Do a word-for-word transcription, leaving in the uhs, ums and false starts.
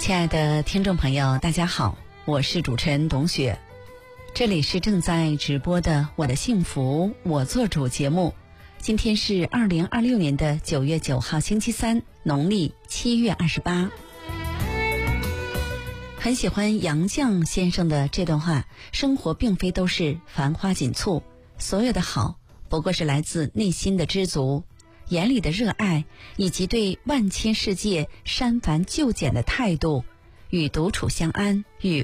亲爱的听众朋友，大家好，我是主持人董雪，这里是正在直播的我的幸福我做主节目。今天是二零二六年的九月九号星期三，农历七月二十八。很喜欢杨绛先生的这段话，生活并非都是繁花锦簇，所有的好不过是来自内心的知足，眼里的热爱，以及对万千世界删繁就简的态度，与独处相安，与